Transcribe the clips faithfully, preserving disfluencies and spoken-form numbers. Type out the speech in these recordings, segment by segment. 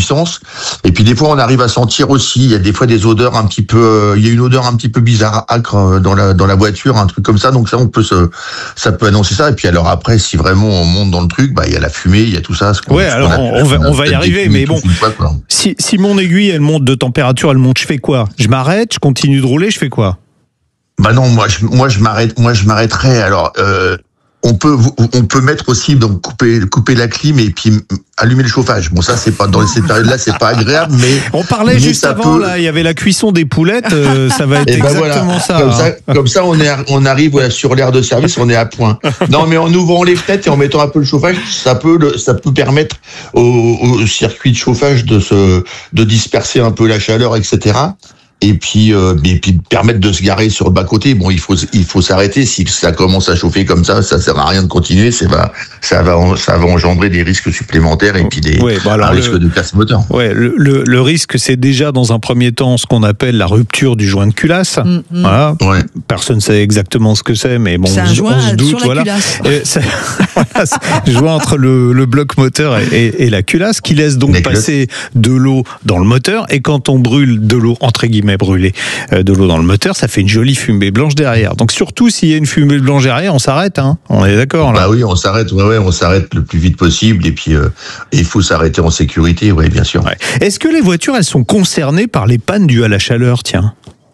puissance. Et puis des fois, on arrive à sentir aussi, il y a des fois des odeurs un petit peu, euh, il y a une odeur un petit peu bizarre, âcre dans la dans la voiture, un truc comme ça. Donc ça, on peut se, ça peut annoncer ça. Et puis alors après, si vraiment on monte dans le truc, bah il y a la fumée, il y a tout ça. Ce ouais, alors on, on va on va y arriver, mais bon. Fois, si si mon aiguille elle monte de température, elle monte, je fais quoi? Je m'arrête, je continue de rouler, je fais quoi? Bah non, moi je moi je m'arrête, moi je m'arrêterai. Alors. Euh, On peut on peut mettre aussi donc couper couper la clim et puis allumer le chauffage. Bon ça c'est pas dans cette période-là c'est pas agréable mais on parlait mais juste avant peut... là il y avait la cuisson des poulettes euh, ça va être et exactement ben voilà, ça, comme hein. ça. Comme ça on est on arrive voilà, sur l'aire de service on est à point. Non mais en ouvrant les fenêtres et en mettant un peu le chauffage ça peut le, ça peut permettre au, au circuit de chauffage de se de disperser un peu la chaleur et cetera. Et puis, euh, et puis permettre de se garer sur le bas côté. Bon, il faut, il faut s'arrêter. Si ça commence à chauffer comme ça, ça sert à rien de continuer. C'est va, ça va, ça va engendrer des risques supplémentaires et puis des ouais, bah alors un risque le, de casse moteur. Ouais, le, le, le risque, c'est déjà dans un premier temps ce qu'on appelle la rupture du joint de culasse. Mm-hmm. Voilà. Ouais. Personne ne sait exactement ce que c'est, mais bon, c'est un on, joint on se doute. Sur la voilà. Et c'est, voilà, c'est joint entre le, le bloc moteur et, et, et la culasse, qui laisse donc passer de l'eau dans le moteur. Et quand on brûle de l'eau entre guillemets brûlée de l'eau dans le moteur, ça fait une jolie fumée blanche derrière. Donc surtout s'il y a une fumée blanche derrière, on s'arrête, hein. On est d'accord là. Bah oui, on s'arrête, ouais, ouais, on s'arrête le plus vite possible et puis euh, il faut s'arrêter en sécurité, ouais, bien sûr. Ouais. Est-ce que les voitures, elles sont concernées par les pannes dues à la chaleur, tiens?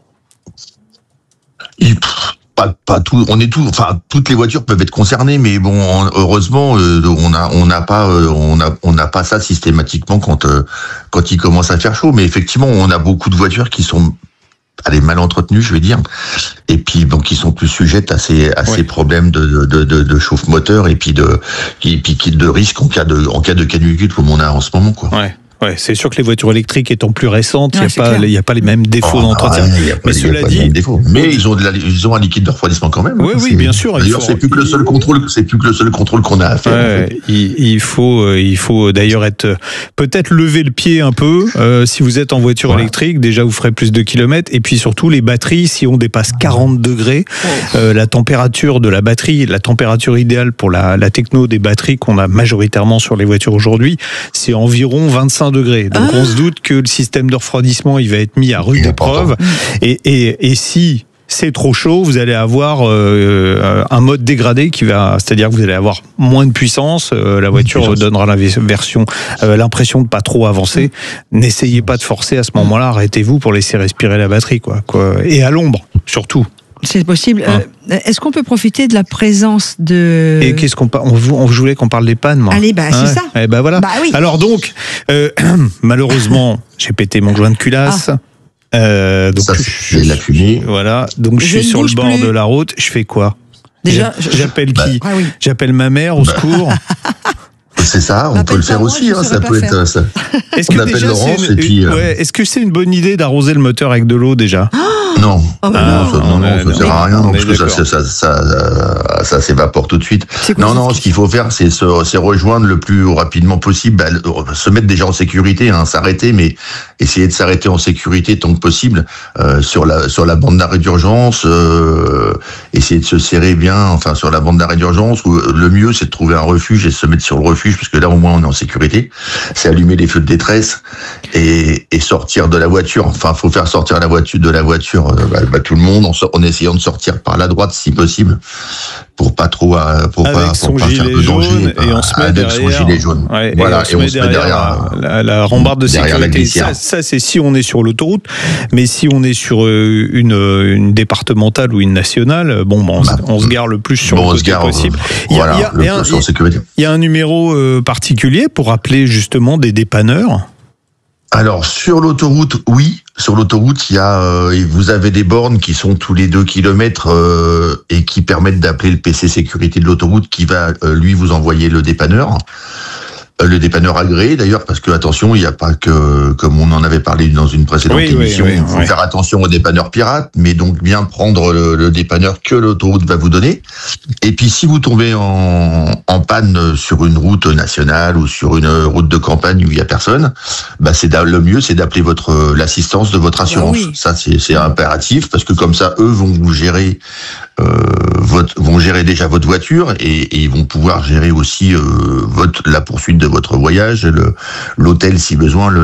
Et, pff, pas, pas tout, on est tout, enfin toutes les voitures peuvent être concernées, mais bon, heureusement, euh, on a, on n'a pas, euh, on a, on n'a pas ça systématiquement quand, euh, quand il commence à faire chaud. Mais effectivement, on a beaucoup de voitures qui sont elle est mal entretenue, je vais dire, et puis donc ils sont plus sujettes à ces à ouais. ces problèmes de de de, de chauffe moteur et puis de et puis de risque en cas de en cas de canicule comme on a en ce moment quoi. Ouais. Ouais, c'est sûr que les voitures électriques étant plus récentes, il ouais, n'y a, a pas les mêmes défauts oh, d'entretien. Ouais, mais cela dit, mais ils ont, de la, ils ont un liquide de refroidissement quand même. Oui, hein, oui, bien sûr. D'ailleurs, faut, c'est plus que le seul contrôle, c'est plus que le seul contrôle qu'on a à faire. Ouais, en fait. il, il faut, il faut d'ailleurs être peut-être lever le pied un peu euh, si vous êtes en voiture ouais. électrique. Déjà, vous ferez plus de kilomètres. Et puis surtout, les batteries, si on dépasse quarante degrés, euh, la température de la batterie, la température idéale pour la, la techno des batteries qu'on a majoritairement sur les voitures aujourd'hui, c'est environ vingt-cinq degrés. Donc ah. on se doute que le système de refroidissement il va être mis à rude épreuve et, et, et si c'est trop chaud, vous allez avoir euh, un mode dégradé qui va, c'est-à-dire que vous allez avoir moins de puissance, euh, la voiture puissance. donnera la version, euh, l'impression de pas trop avancer. Mmh. N'essayez pas de forcer à ce moment-là, arrêtez-vous pour laisser respirer la batterie quoi, quoi. Et à l'ombre surtout. C'est possible. Hein euh, est-ce qu'on peut profiter de la présence de... Et qu'est-ce qu'on on, on voulait qu'on parle des pannes, moi. Allez, bah c'est hein ça. Et bah voilà. Bah, oui. Alors donc, euh, malheureusement, j'ai pété mon joint de culasse. Ah. Euh, donc ça, c'est de la fumée. Voilà. Donc je, je suis sur le bord plus. de la route. Je fais quoi? Déjà, j'appelle je... qui bah, ah, oui. J'appelle ma mère au bah. secours. C'est ça, on peut le faire aussi, hein, ça peut être ça. Est-ce que on appelle déjà, Laurence une, et puis. Euh... Ouais, est-ce que c'est une bonne idée d'arroser le moteur avec de l'eau déjà? Non, oh, non, non, ça, non, non, ça non, sert à rien, non, parce que ça, ça, ça, ça, ça s'évapore tout de suite. Non, non, ce qu'il faut faire, c'est se, c'est rejoindre le plus rapidement possible, bah, se mettre déjà en sécurité, hein, s'arrêter, mais essayer de s'arrêter en sécurité tant que possible euh, sur la sur la bande d'arrêt d'urgence, euh, essayer de se serrer bien, enfin sur la bande d'arrêt d'urgence. Où le mieux, c'est de trouver un refuge et se mettre sur le refuge, parce que là, au moins, on est en sécurité. C'est allumer les feux de détresse et, et sortir de la voiture. Enfin, faut faire sortir la voiture de la voiture. Bah, bah, tout le monde en, en essayant de sortir par la droite si possible pour pas trop pour avec pas, pour son pas gilet faire de danger jaune, et on se met avec derrière, son gilet jaune ouais, voilà et on, et on se met derrière, derrière la, la, la rambarde de sécurité. Ça, ça c'est si on est sur l'autoroute, mais si on est sur une, une départementale ou une nationale, bon, bon on, bah, on se gare le plus sur bon, le côté gare, possible. Il y a, voilà, il y a, le il y a, plus en sécurité. Il y a un numéro euh, particulier pour appeler justement des dépanneurs. Alors sur l'autoroute, oui. Sur l'autoroute, il y a, euh, vous avez des bornes qui sont tous les deux kilomètres euh, et qui permettent d'appeler le P C sécurité de l'autoroute, qui va euh, lui vous envoyer le dépanneur. Le dépanneur agréé d'ailleurs, parce que attention, il n'y a pas que, comme on en avait parlé dans une précédente oui, émission, il oui, oui, faut oui. faire attention aux dépanneurs pirates, mais donc bien prendre le, le dépanneur que l'autoroute va vous donner. Et puis si vous tombez en, en panne sur une route nationale ou sur une route de campagne où il n'y a personne, bah c'est le mieux, c'est d'appeler votre l'assistance de votre assurance. Ah oui. Ça c'est, c'est impératif, parce que comme ça, eux vont vous gérer. Euh, votre, vont gérer déjà votre voiture et, et ils vont pouvoir gérer aussi euh, votre la poursuite de votre voyage, le, l'hôtel si besoin, le